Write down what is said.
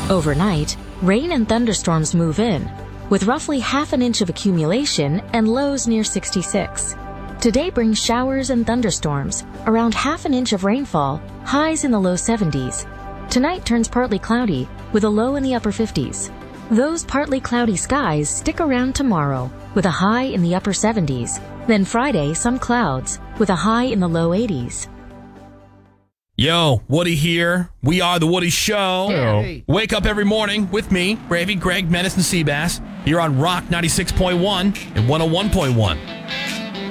Overnight, rain and thunderstorms move in, with roughly half an inch of accumulation and lows near 66. Today brings showers and thunderstorms, around half an inch of rainfall, highs in the low 70s. Tonight turns partly cloudy, with a low in the upper 50s. Those partly cloudy skies stick around tomorrow, with a high in the upper 70s. Then Friday, some clouds, with a high in the low 80s. Yo, Woody here. We are The Woody Show. Hey. Wake up every morning with me, Gravy, Greg, Menace, and Seabass, here on Rock 96.1 and 101.1.